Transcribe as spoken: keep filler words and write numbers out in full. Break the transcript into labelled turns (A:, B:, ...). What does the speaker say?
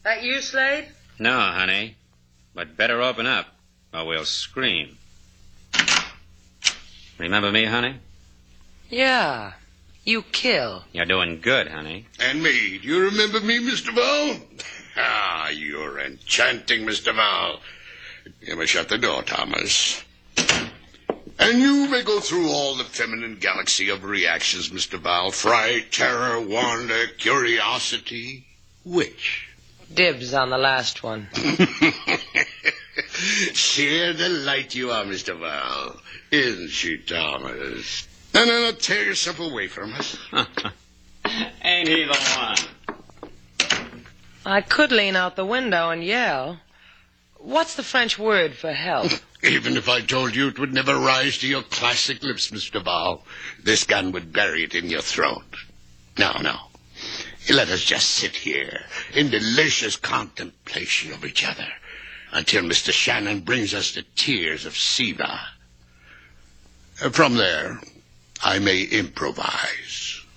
A: That you, Slade?
B: No, honey. But better open up, or we'll scream. Remember me, honey?
A: Yeah. You kill.
B: You're doing good, honey.
C: And me. Do you remember me, Mister Val? Ah, you're enchanting, Mister Val. You may shut the door, Thomas. And you may go through all the feminine galaxy of reactions, Mister Val. Fright, terror, wonder, curiosity. Which?
A: Dibs on the last one.
C: Sheer delight you are, Mister Val. Isn't she, Thomas? No, no, no, tear yourself away from us.
B: Ain't he the one?
A: I could lean out the window and yell. What's the French word for help?
C: Even if I told you, it would never rise to your classic lips, Mister Val. This gun would bury it in your throat. No, no. Let us just sit here in delicious contemplation of each other until Mister Shannon brings us the tears of Siva. From there, I may improvise.